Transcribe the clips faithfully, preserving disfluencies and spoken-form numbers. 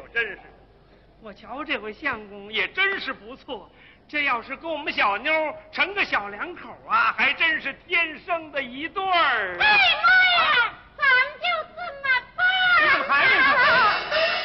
真是。我瞧这回相公也真是不错，这要是跟我们小妞成个小两口啊，还真是天生的一对儿。 哎妈呀，咱们就这么办？ 你怎么还没走？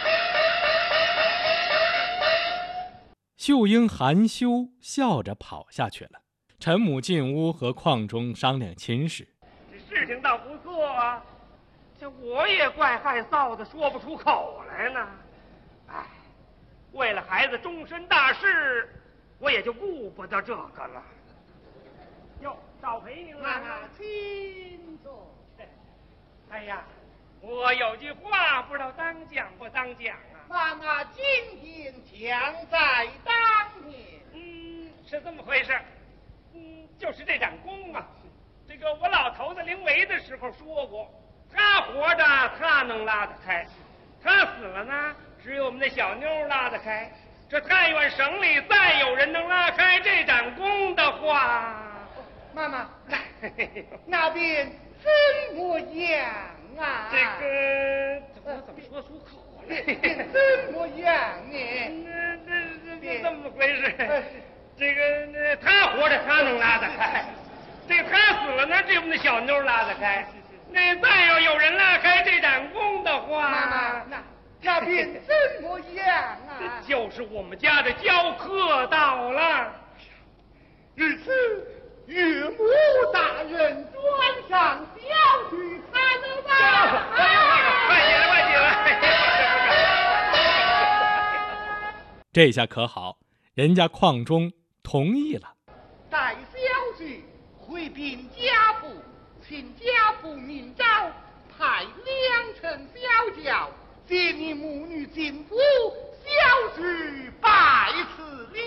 秀英含羞笑着跑下去了。陈母进屋和邝忠商量亲事。 这事情倒不错啊，这我也怪害臊的，说不出口来呢。哎，为了孩子终身大事，我也就顾不得这个了。哟，少陪您了。 请坐。 哎呀，我有句话不知道当讲不当讲啊。 妈妈今天强在当年。 嗯，是这么回事。嗯，就是这展功啊，这个我老头子临危的时候说过，他活着他能拉得开，他死了呢，只有我们那小妞拉得开。这太原省里再有人能拉开这展功的话， 妈妈，那边怎么样啊？ 这个我怎么说出口来？ 怎么样呢？ 那那这这么回事？这个那他活着他能拉得开，这个他死了呢，这我们的小妞拉得开。那再要有人拉开这展功的话， 妈妈，那那边怎么样啊？ 就是我们家的教课到了。 日此岳母大人转上小婿才能到。 快起来，快起来！ 这下可好，人家邝忠同意了。 待小婿回禀家父，请家父明诏，派两乘小轿接你母女进府，小婿拜辞了。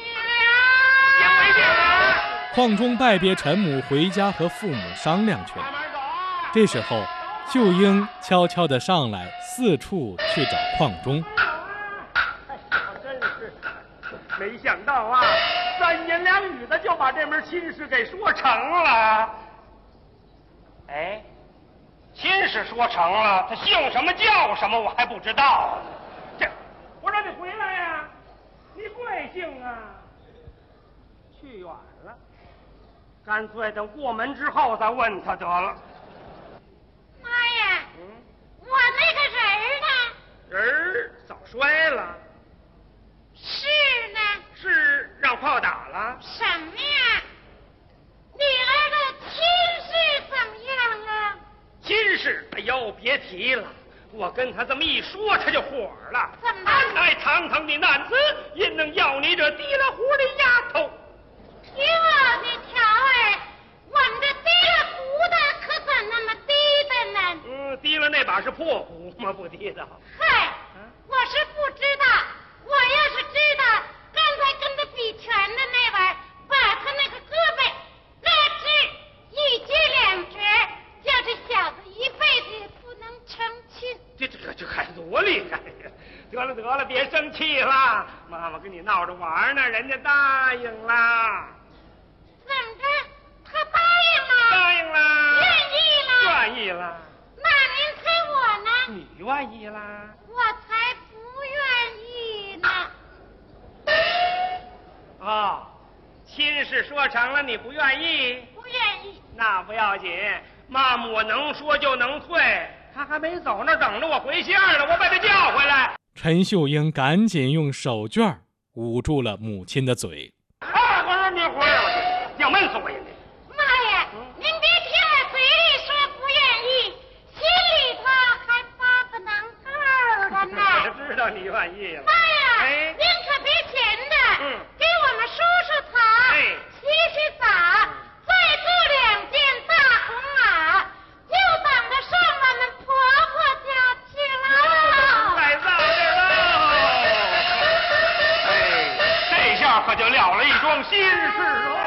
邝忠拜别陈母，回家和父母商量去了。这时候，秀英悄悄地上来，四处去找邝忠。 真是没想到啊，三言两语的就把这门亲事给说成了。哎，亲事说成了，他姓什么叫什么我还不知道。这，我让你回来呀、啊，你贵姓啊？去远了，干脆等过门之后再问他得了。 妈呀，嗯，我那个人儿呢？ 人儿早摔了。 是呢？ 是让炮打了？ 什么呀？你儿的亲事怎么样啊？ 亲事，哎呦，别提了，我跟他这么一说，他就火了。 怎么？ 俺乃堂堂的男子，因能要你这提了壶的丫头？ 哟，你瞧儿，我们这提了壶的可怎那么低的呢？ 嗯，提了那把是破壶吗？不提的。 嗨，我是不知道。我要是知道，刚才跟他比拳的那位，把他那个胳膊咯吱一截两截，叫这小子一辈子也不能成亲。 这这个这还多厉害呀！得了得了，别生气了，妈妈跟你闹着玩呢，人家答应了。 怎么着？他答应了？ 答应了。 愿意了？ 愿意了。 那您猜我呢？ 你愿意啦？ 我才不愿意呢。 哦，亲事说成了，你不愿意？ 不愿意。 那不要紧，妈妈我能说就能退。他还没走那等着我回信呢，我把他叫回来。 陈秀英赶紧用手绢捂住了母亲的嘴。 啊，我说你回来，我要闷死我呀！ 妈呀，嗯、您别听我嘴里说不愿意，心里头还巴不能够的呢。 我知道你愿意了。 妈呀， 哎， 您可别闲的， 嗯， 给我们梳梳头， 哎， 洗洗澡，再雇两件大红袄，就等着上我们婆婆家去了。 太早了。哎，这下可就了了一桩心事喽。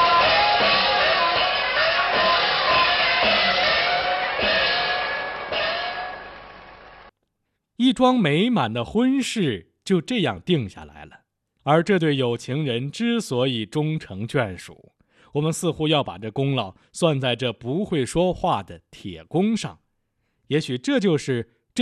一桩美满的婚事就这样定下来了。而这对有情人之所以终成眷属，我们似乎要把这功劳算在这不会说话的铁公上。也许这就是